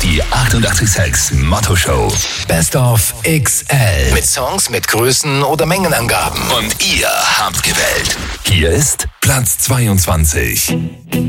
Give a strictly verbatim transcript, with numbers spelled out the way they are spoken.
Die achtundachtzig Komma sechs Motto Show. Best of X L. Mit Songs mit Größen oder Mengenangaben. Und ihr habt gewählt. Hier ist Platz zweiundzwanzig.